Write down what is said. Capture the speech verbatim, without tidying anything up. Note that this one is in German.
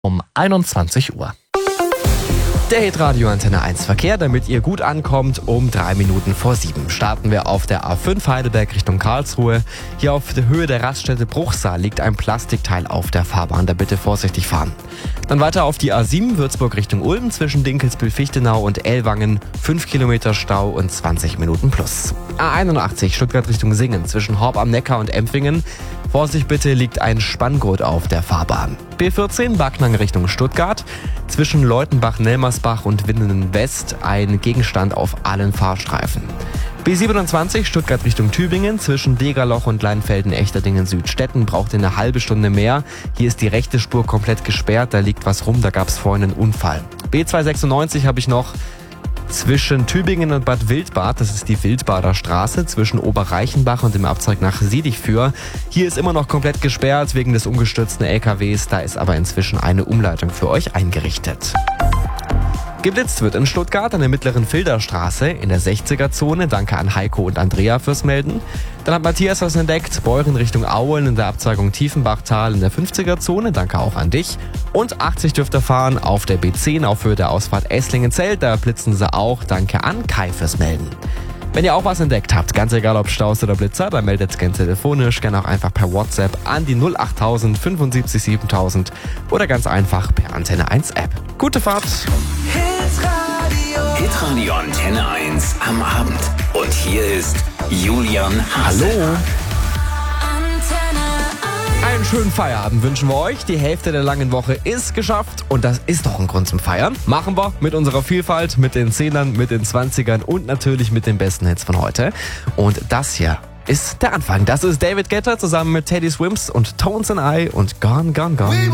um einundzwanzig Uhr. Der Hitradio Antenne eins Verkehr, damit ihr gut ankommt, um drei Minuten vor sieben. Starten wir auf der A fünf Heidelberg Richtung Karlsruhe. Hier auf der Höhe der Raststätte Bruchsal liegt ein Plastikteil auf der Fahrbahn, da bitte vorsichtig fahren. Dann weiter auf die A sieben Würzburg Richtung Ulm zwischen Dinkelsbühl-Fichtenau und Ellwangen. fünf Kilometer Stau und zwanzig Minuten plus. A einundachtzig Stuttgart Richtung Singen zwischen Horb am Neckar und Empfingen. Vorsicht bitte, liegt ein Spanngurt auf der Fahrbahn. B vierzehn Backnang Richtung Stuttgart. Zwischen Leutenbach-Nelmersbach und Winnenden West ein Gegenstand auf allen Fahrstreifen. B siebenundzwanzig Stuttgart Richtung Tübingen. Zwischen Degerloch und Leinfelden-Echterdingen-Südstetten braucht ihr eine halbe Stunde mehr. Hier ist die rechte Spur komplett gesperrt, da liegt was rum, da gab es vorhin einen Unfall. B zweihundertsechsundneunzig habe ich noch. Zwischen Tübingen und Bad Wildbad, das ist die Wildbader Straße, zwischen Oberreichenbach und dem Abzweig nach Siedichführ. Hier ist immer noch komplett gesperrt wegen des umgestürzten L K Ws, da ist aber inzwischen eine Umleitung für euch eingerichtet. Geblitzt wird in Stuttgart an der mittleren Filderstraße in der sechziger-Zone. Danke an Heiko und Andrea fürs Melden. Dann hat Matthias was entdeckt. Beuren Richtung Auen in der Abzweigung Tiefenbachtal in der fünfziger-Zone. Danke auch an dich. Und achtzig dürft ihr fahren auf der B zehn auf Höhe der Ausfahrt Esslingen-Zelt. Da blitzen sie auch. Danke an Kai fürs Melden. Wenn ihr auch was entdeckt habt, ganz egal ob Staus oder Blitzer, dann meldet es gerne telefonisch, gerne auch einfach per WhatsApp an die null achttausend fünfundsiebzig siebentausend oder ganz einfach per Antenne eins App. Gute Fahrt! Hitradio Hitradio Antenne eins am Abend. Und hier ist Julian Hase. Hallo! Einen schönen Feierabend wünschen wir euch. Die Hälfte der langen Woche ist geschafft und das ist doch ein Grund zum Feiern. Machen wir mit unserer Vielfalt, mit den Zehnern, mit den Zwanzigern und natürlich mit den besten Hits von heute. Und das hier ist der Anfang. Das ist David Guetta zusammen mit Teddy Swims und Tones and I und Gone, Gone, Gone.